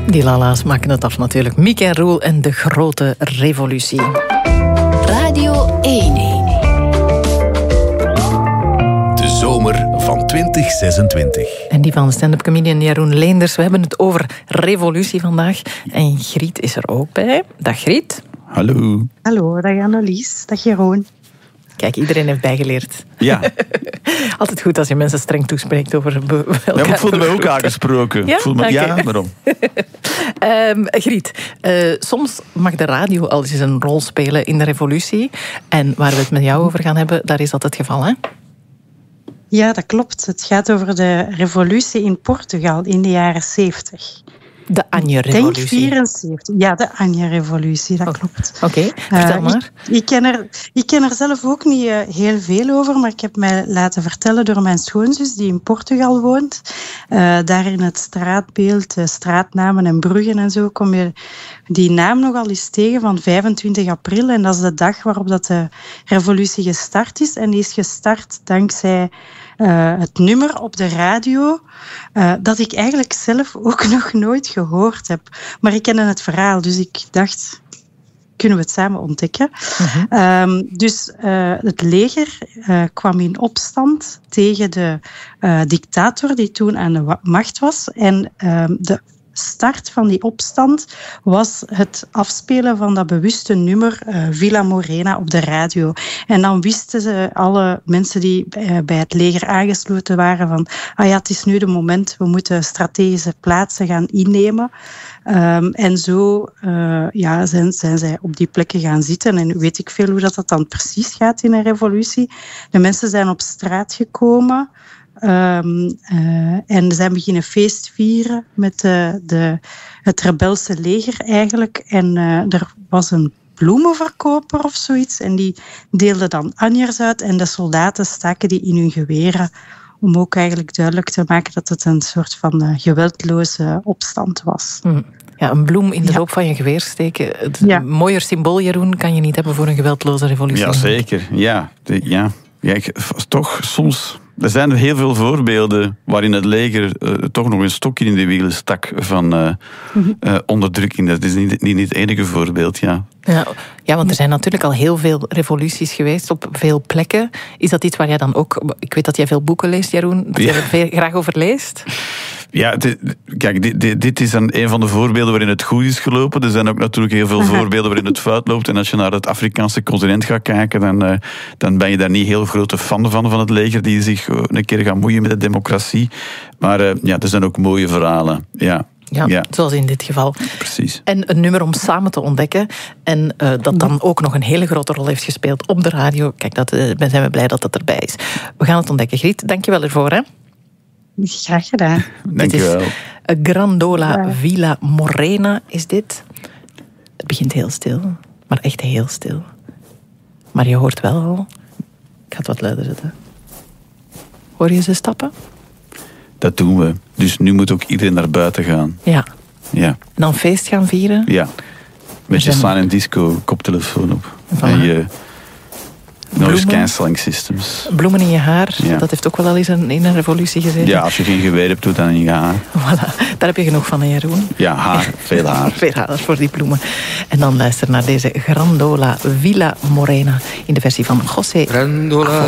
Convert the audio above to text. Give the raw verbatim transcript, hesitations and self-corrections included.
Die lala's maken het af natuurlijk. Miek en Roel en de grote revolutie. Radio één. De zomer van twintig zesentwintig. En die van stand-up comedian Jeroen Leenders. We hebben het over revolutie vandaag. En Griet is er ook bij. Dag Griet. Hallo. Hallo, dag Annelies. Dag Jeroen. Kijk, iedereen heeft bijgeleerd. Ja. Altijd goed als je mensen streng toespreekt over elkaar. Ja, maar ik voelde mij ook aangesproken. Ja? Ik voelde me, Okay. ja, waarom? um, Griet, uh, soms mag de radio al eens een rol spelen in de revolutie. En waar we het met jou over gaan hebben, daar is dat het geval, hè? Ja, dat klopt. Het gaat over de revolutie in Portugal in de jaren zeventig. De Anje-revolutie. Denk vierenzeventig. Ja, de Anje-revolutie, dat oh. klopt. Oké, okay. vertel uh, maar. Ik, ik, ken er, ik ken er zelf ook niet uh, heel veel over, maar ik heb mij laten vertellen door mijn schoonzus die in Portugal woont. Uh, daar in het straatbeeld, uh, straatnamen en bruggen en zo, kom je die naam nogal eens tegen van vijfentwintig april. En dat is de dag waarop dat de revolutie gestart is. En die is gestart dankzij uh, het nummer op de radio, uh, dat ik eigenlijk zelf ook nog nooit gehoord heb. Maar ik kende het verhaal, dus ik dacht, kunnen we het samen ontdekken? Uh-huh. Um, dus uh, het leger uh, kwam in opstand tegen de uh, dictator die toen aan de macht was. En um, de start van die opstand was het afspelen van dat bewuste nummer uh, Vila Morena op de radio. En dan wisten ze, alle mensen die uh, bij het leger aangesloten waren, van ah ja, het is nu de moment, we moeten strategische plaatsen gaan innemen. Um, en zo uh, ja, zijn, zijn zij op die plekken gaan zitten. En weet ik veel hoe dat, dat dan precies gaat in een revolutie. De mensen zijn op straat gekomen. Um, uh, en zijn beginnen feest vieren met de, de, het rebelse leger eigenlijk. En uh, er was een bloemenverkoper of zoiets. En die deelde dan anjers uit. En de soldaten staken die in hun geweren. Om ook eigenlijk duidelijk te maken dat het een soort van uh, geweldloze opstand was. Mm. Ja, een bloem in de ja. loop van je geweer steken. Het ja. mooier symbool, Jeroen, kan je niet hebben voor een geweldloze revolutie. Ja, zeker. Ja, de, ja. ja ik, toch soms... Er zijn heel veel voorbeelden waarin het leger uh, toch nog een stokje in de wielen stak van uh, mm-hmm. uh, onderdrukking. Dat is niet, niet, niet het enige voorbeeld, ja. ja. Ja, want er zijn natuurlijk al heel veel revoluties geweest op veel plekken. Is dat iets waar jij dan ook... Ik weet dat jij veel boeken leest, Jeroen. Dat ja. je er veel, graag over leest. Ja, dit, kijk, dit, dit, dit is een, een van de voorbeelden waarin het goed is gelopen. Er zijn ook natuurlijk heel veel voorbeelden waarin het fout loopt. En als je naar het Afrikaanse continent gaat kijken, dan, uh, dan ben je daar niet heel grote fan van, van het leger, die zich een keer gaan moeien met de democratie. Maar uh, ja, er zijn ook mooie verhalen, ja. Ja, ja, zoals in dit geval. Precies. En een nummer om samen te ontdekken. En uh, dat dan ook nog een hele grote rol heeft gespeeld op de radio. Kijk, dat uh, zijn we blij dat dat erbij is. We gaan het ontdekken, Griet. Dank je wel ervoor, hè. Graag gedaan. Dank je wel. Grandola ja. Vila Morena is dit. Het begint heel stil, maar echt heel stil. Maar je hoort wel al... Ik ga het wat luider zetten. Hoor je ze stappen? Dat doen we. Dus nu moet ook iedereen naar buiten gaan. Ja. Ja. En dan feest gaan vieren? Ja. Met je silent disco koptelefoon op. Voilà. En je noise cancelling systems. Bloemen in je haar, ja. Dat heeft ook wel al eens in een revolutie gezeten. Ja, als je geen geweer hebt, doe dan in je haar. Voilà, daar heb je genoeg van, hè, Jeroen? Ja, haar, veel haar. Veel haar voor die bloemen. En dan luister naar deze Grandola Vila Morena in de versie van José. Grandola